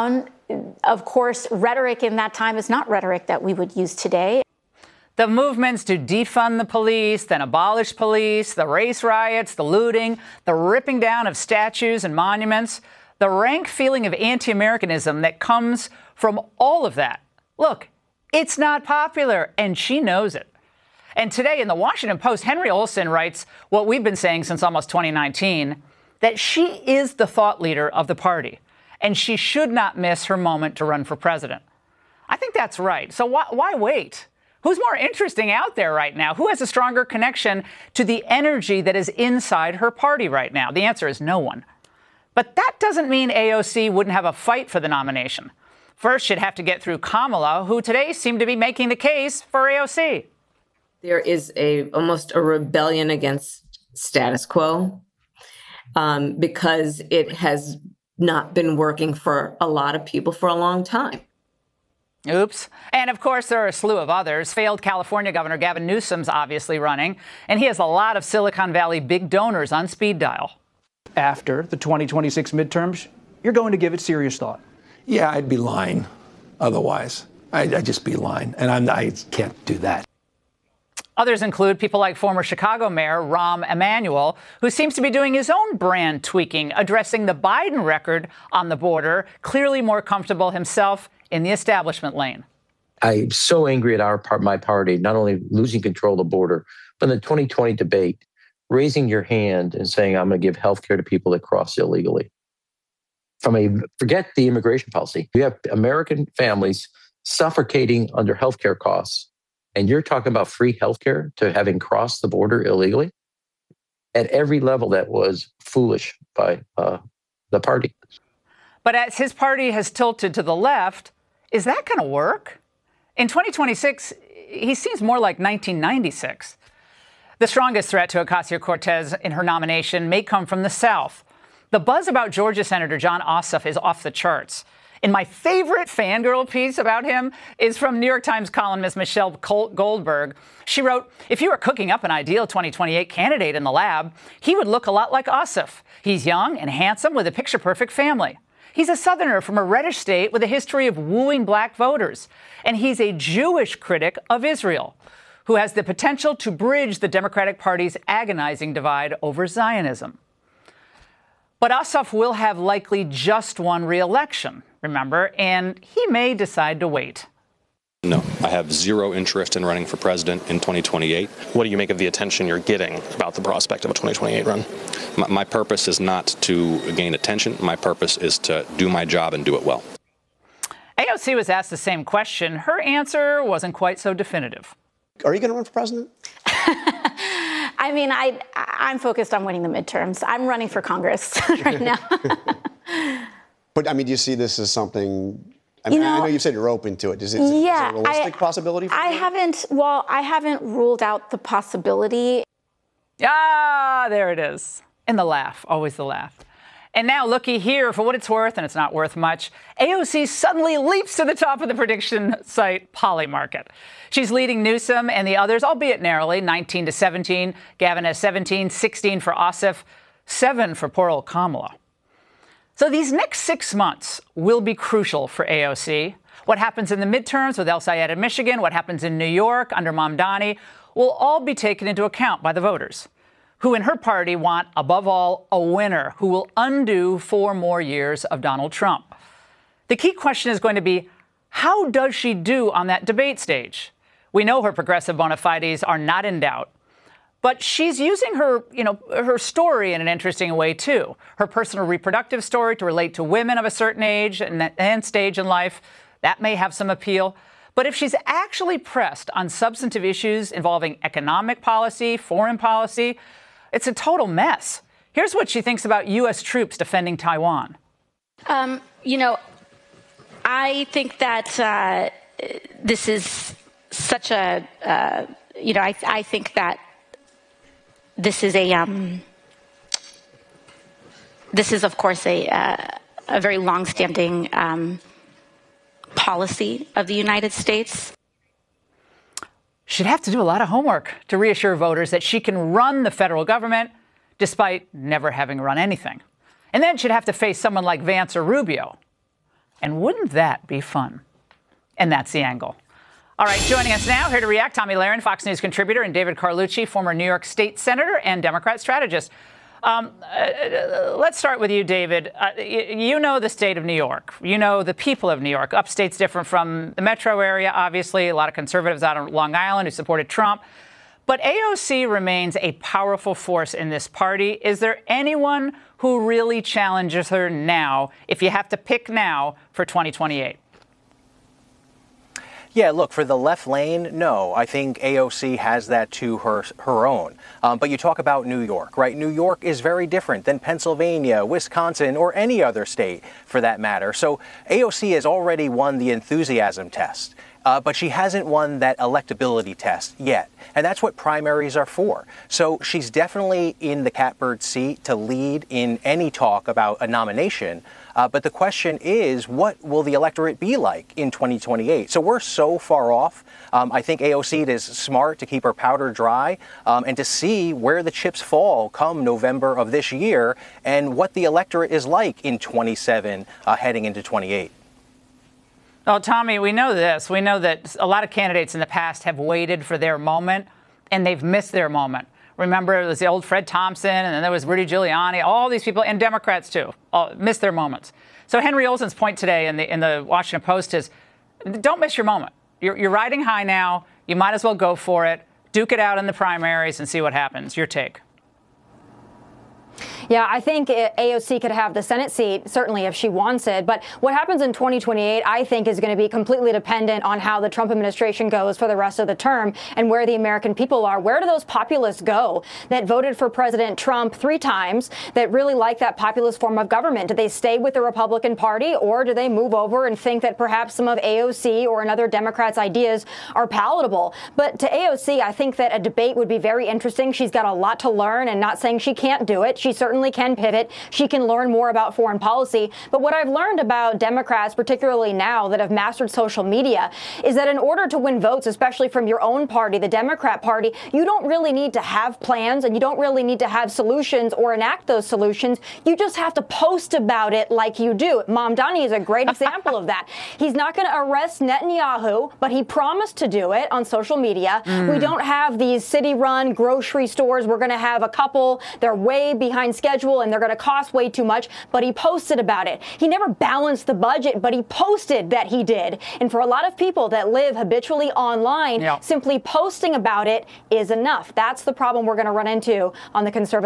down. Of course, rhetoric in that time is not rhetoric that we would use today. The movements to defund the police, then abolish police, the race riots, the looting, the ripping down of statues and monuments, the rank feeling of anti-Americanism that comes from all of that. Look, it's not popular, and she knows it. And today in the Washington Post, Henry Olsen writes what we've been saying since almost 2019, that she is the thought leader of the party, and she should not miss her moment to run for president. I think that's right. So why wait? Who's more interesting out there right now? Who has a stronger connection to the energy that is inside her party right now? The answer is no one. But that doesn't mean AOC wouldn't have a fight for the nomination. First, she'd have to get through Kamala, who today seemed to be making the case for AOC. There is almost a rebellion against status quo because it has not been working for a lot of people for a long time. Oops. And of course, there are a slew of others. Failed California Governor Gavin Newsom's obviously running, and he has a lot of Silicon Valley big donors on speed dial. After the 2026 midterms, you're going to give it serious thought. Yeah, I'd be lying otherwise. I'd just be lying, and I can't do that. Others include people like former Chicago Mayor Rahm Emanuel, who seems to be doing his own brand tweaking, addressing the Biden record on the border, clearly more comfortable himself in the establishment lane. I'm so angry at my party, not only losing control of the border, but in the 2020 debate, raising your hand and saying, I'm going to give health care to people that cross illegally. Forget the immigration policy. You have American families suffocating under health care costs, and you're talking about free health care to having crossed the border illegally? At every level, that was foolish by the party. But as his party has tilted to the left, is that going to work? In 2026, he seems more like 1996. The strongest threat to Ocasio-Cortez in her nomination may come from the South. The buzz about Georgia Senator Jon Ossoff is off the charts. And my favorite fangirl piece about him is from New York Times columnist Michelle Goldberg. She wrote, if you were cooking up an ideal 2028 candidate in the lab, he would look a lot like Ossoff. He's young and handsome with a picture-perfect family. He's a Southerner from a reddish state with a history of wooing black voters. And he's a Jewish critic of Israel, who has the potential to bridge the Democratic Party's agonizing divide over Zionism. But Ossoff will have likely just one re-election, remember, and he may decide to wait. No, I have zero interest in running for president in 2028. What do you make of the attention you're getting about the prospect of a 2028 run? My purpose is not to gain attention. My purpose is to do my job and do it well. AOC was asked the same question. Her answer wasn't quite so definitive. Are you going to run for president? I mean, I'm focused on winning the midterms. I'm running for Congress right now. But, I mean, do you see this as something... I know you said you're open to it. Is it a realistic possibility for you? I haven't ruled out the possibility. Ah, there it is. And the laugh, always the laugh. And now, looky here, for what it's worth, and it's not worth much, AOC suddenly leaps to the top of the prediction site Polymarket. She's leading Newsom and the others, albeit narrowly, 19 to 17. Gavin has 17, 16 for Ossoff, 7 for poor old Kamala. So these next 6 months will be crucial for AOC. What happens in the midterms with El Sayed in Michigan, what happens in New York under Mamdani, will all be taken into account by the voters, who in her party want, above all, a winner who will undo 4 more years of Donald Trump. The key question is going to be, how does she do on that debate stage? We know her progressive bona fides are not in doubt. But she's using her story in an interesting way, too. Her personal reproductive story to relate to women of a certain age and stage in life. That may have some appeal. But if she's actually pressed on substantive issues involving economic policy, foreign policy, it's a total mess. Here's what she thinks about U.S. troops defending Taiwan. I think that this is such a, I think that this is of course a very longstanding policy of the United States. She'd have to do a lot of homework to reassure voters that she can run the federal government despite never having run anything. And then she'd have to face someone like Vance or Rubio. And wouldn't that be fun? And that's the angle. All right, joining us now, here to react, Tomi Lahren, Fox News contributor, and David Carlucci, former New York State Senator and Democrat strategist. Let's start with you, David. You know the state of New York. You know the people of New York. Upstate's different from the metro area, obviously. A lot of conservatives out on Long Island who supported Trump. But AOC remains a powerful force in this party. Is there anyone who really challenges her now, if you have to pick now, for 2028? Yeah, look, for the left lane, no. I think AOC has that to her own. But you talk about New York, right? New York is very different than Pennsylvania, Wisconsin, or any other state for that matter. So AOC has already won the enthusiasm test. But she hasn't won that electability test yet. And that's what primaries are for. So she's definitely in the catbird seat to lead in any talk about a nomination. But the question is, what will the electorate be like in 2028? So we're so far off. I think AOC is smart to keep her powder dry and to see where the chips fall come November of this year and what the electorate is like in 27 heading into 28. Well, Tomi, we know this. We know that a lot of candidates in the past have waited for their moment, and they've missed their moment. Remember, it was the old Fred Thompson, and then there was Rudy Giuliani. All these people, and Democrats too, all missed their moments. So Henry Olsen's point today in the Washington Post is, don't miss your moment. You're riding high now. You might as well go for it. Duke it out in the primaries and see what happens. Your take. Yeah, I think AOC could have the Senate seat, certainly if she wants it. But what happens in 2028, I think, is going to be completely dependent on how the Trump administration goes for the rest of the term and where the American people are. Where do those populists go that voted for President Trump 3 times, that really like that populist form of government? Do they stay with the Republican Party, or do they move over and think that perhaps some of AOC or another Democrat's ideas are palatable? But to AOC, I think that a debate would be very interesting. She's got a lot to learn, and not saying she can't do it. She certainly can pivot. She can learn more about foreign policy. But what I've learned about Democrats, particularly now that have mastered social media, is that in order to win votes, especially from your own party, the Democrat Party, you don't really need to have plans, and you don't really need to have solutions or enact those solutions. You just have to post about it like you do. Mamdani is a great example of that. He's not going to arrest Netanyahu, but he promised to do it on social media. We don't have these city-run grocery stores. We're going to have a couple. They're way behind schedule and they're going to cost way too much, but he posted about it. He never balanced the budget, but he posted that he did. And for a lot of people that live habitually online, simply posting about it is enough. That's the problem we're going to run into on the conservative